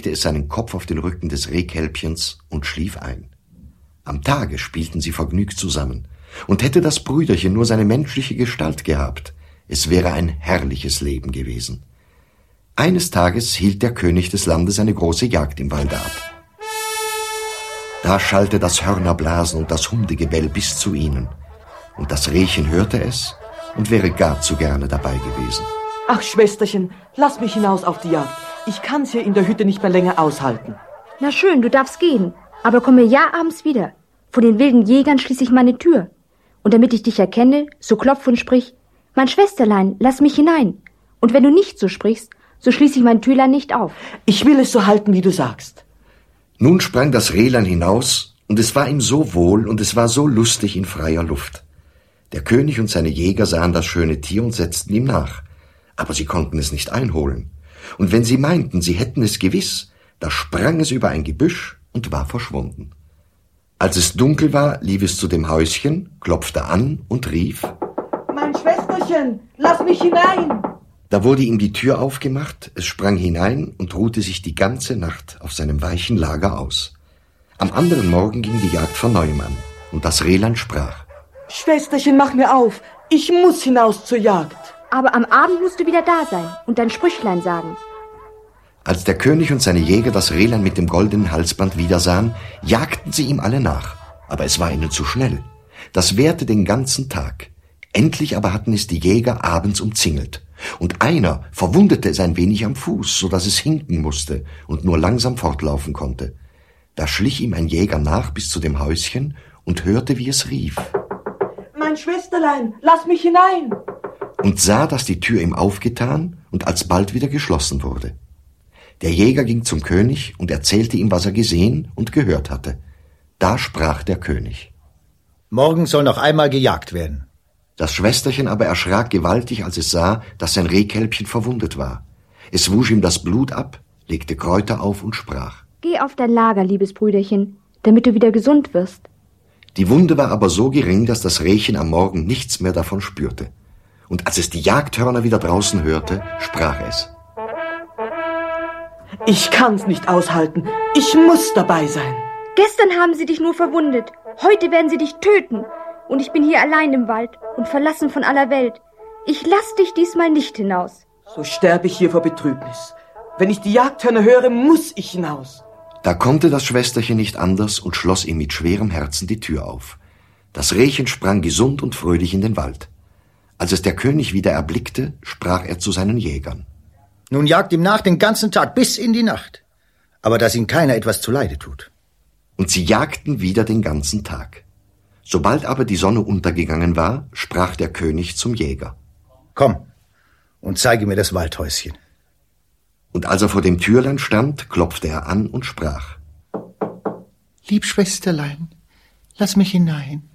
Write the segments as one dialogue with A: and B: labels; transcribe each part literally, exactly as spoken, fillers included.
A: legte es seinen Kopf auf den Rücken des Rehkälbchens und schlief ein. Am Tage spielten sie vergnügt zusammen, und hätte das Brüderchen nur seine menschliche Gestalt gehabt, es wäre ein herrliches Leben gewesen. Eines Tages hielt der König des Landes eine große Jagd im Walde ab. Da schallte das Hörnerblasen und das Hundegebell bis zu ihnen, und das Rehchen hörte es und wäre gar zu gerne dabei gewesen.
B: Ach, Schwesterchen, lass mich hinaus auf die Jagd. Ich kann's hier in der Hütte nicht mehr länger aushalten.
C: Na schön, du darfst gehen, aber komme ja abends wieder. Vor den wilden Jägern schließe ich meine Tür. Und damit ich dich erkenne, so klopf und sprich: Mein Schwesterlein, lass mich hinein. Und wenn du nicht so sprichst, so schließe ich mein Türlein nicht auf.
B: Ich will es so halten, wie du sagst.
A: Nun sprang das Rehlein hinaus, und es war ihm so wohl und es war so lustig in freier Luft. Der König und seine Jäger sahen das schöne Tier und setzten ihm nach. Aber sie konnten es nicht einholen. Und wenn sie meinten, sie hätten es gewiss, da sprang es über ein Gebüsch und war verschwunden. Als es dunkel war, lief es zu dem Häuschen, klopfte an und rief:
B: Mein Schwesterchen, lass mich hinein!
A: Da wurde ihm die Tür aufgemacht, es sprang hinein und ruhte sich die ganze Nacht auf seinem weichen Lager aus. Am anderen Morgen ging die Jagd von neuem an, und das Rehlein sprach:
B: Schwesterchen, mach mir auf, ich muss hinaus zur Jagd.
C: Aber am Abend musst du wieder da sein und dein Sprüchlein sagen.
A: Als der König und seine Jäger das Rehlein mit dem goldenen Halsband wiedersahen, jagten sie ihm alle nach, aber es war ihnen zu schnell. Das währte den ganzen Tag. Endlich aber hatten es die Jäger abends umzingelt, und einer verwundete es ein wenig am Fuß, so dass es hinken musste und nur langsam fortlaufen konnte. Da schlich ihm ein Jäger nach bis zu dem Häuschen und hörte, wie es rief:
B: Mein Schwesterlein, lass mich hinein!
A: Und sah, dass die Tür ihm aufgetan und alsbald wieder geschlossen wurde. Der Jäger ging zum König und erzählte ihm, was er gesehen und gehört hatte. Da sprach der König:
D: Morgen soll noch einmal gejagt werden.
A: Das Schwesterchen aber erschrak gewaltig, als es sah, dass sein Rehkälbchen verwundet war. Es wusch ihm das Blut ab, legte Kräuter auf und sprach:
C: Geh auf dein Lager, liebes Brüderchen, damit du wieder gesund wirst.
A: Die Wunde war aber so gering, dass das Rehchen am Morgen nichts mehr davon spürte. Und als es die Jagdhörner wieder draußen hörte, sprach es:
B: Ich kann's nicht aushalten. Ich muss dabei sein.
C: Gestern haben sie dich nur verwundet. Heute werden sie dich töten. Und ich bin hier allein im Wald und verlassen von aller Welt. Ich lass dich diesmal nicht hinaus.
B: So sterbe ich hier vor Betrübnis. Wenn ich die Jagdhörner höre, muss ich hinaus.
A: Da konnte das Schwesterchen nicht anders und schloss ihm mit schwerem Herzen die Tür auf. Das Rehchen sprang gesund und fröhlich in den Wald. Als es der König wieder erblickte, sprach er zu seinen Jägern:
D: Nun jagt ihm nach den ganzen Tag bis in die Nacht, aber dass ihm keiner etwas zuleide tut.
A: Und sie jagten wieder den ganzen Tag. Sobald aber die Sonne untergegangen war, sprach der König zum Jäger:
D: Komm und zeige mir das Waldhäuschen.
A: Und als er vor dem Türlein stand, klopfte er an und sprach:
E: Lieb Schwesterlein, lass mich hinein.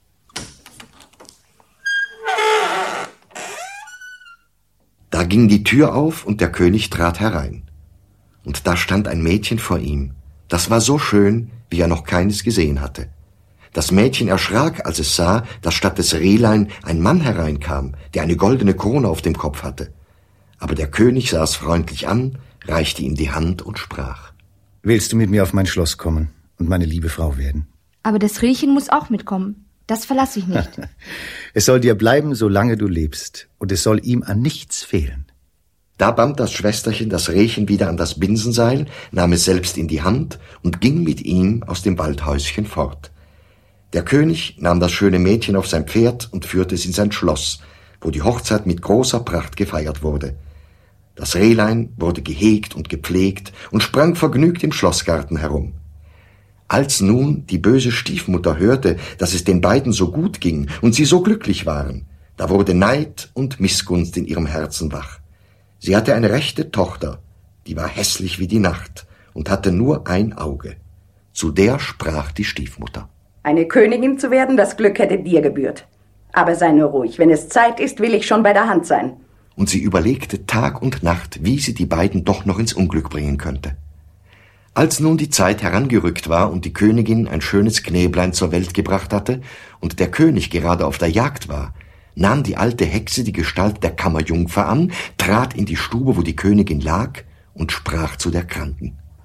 A: Da ging die Tür auf und der König trat herein. Und da stand ein Mädchen vor ihm. Das war so schön, wie er noch keines gesehen hatte. Das Mädchen erschrak, als es sah, dass statt des Rehlein ein Mann hereinkam, der eine goldene Krone auf dem Kopf hatte. Aber der König sah es freundlich an, reichte ihm die Hand und sprach:
D: Willst du mit mir auf mein Schloss kommen und meine liebe Frau werden?
C: Aber das Rehchen muss auch mitkommen. Das verlasse ich nicht.
D: Es soll dir bleiben, solange du lebst, und es soll ihm an nichts fehlen.
A: Da band das Schwesterchen das Rehchen wieder an das Binsenseil, nahm es selbst in die Hand und ging mit ihm aus dem Waldhäuschen fort. Der König nahm das schöne Mädchen auf sein Pferd und führte es in sein Schloss, wo die Hochzeit mit großer Pracht gefeiert wurde. Das Rehlein wurde gehegt und gepflegt und sprang vergnügt im Schlossgarten herum. Als nun die böse Stiefmutter hörte, dass es den beiden so gut ging und sie so glücklich waren, da wurde Neid und Missgunst in ihrem Herzen wach. Sie hatte eine rechte Tochter, die war hässlich wie die Nacht und hatte nur ein Auge. Zu der sprach die Stiefmutter:
F: Eine Königin zu werden, das Glück hätte dir gebührt. Aber sei nur ruhig, wenn es Zeit ist, will ich schon bei der Hand sein.
A: Und sie überlegte Tag und Nacht, wie sie die beiden doch noch ins Unglück bringen könnte. Als nun die Zeit herangerückt war und die Königin ein schönes Knäblein zur Welt gebracht hatte und der König gerade auf der Jagd war, nahm die alte Hexe die Gestalt der Kammerjungfer an, trat in die Stube, wo die Königin lag, und sprach zu der Kranken: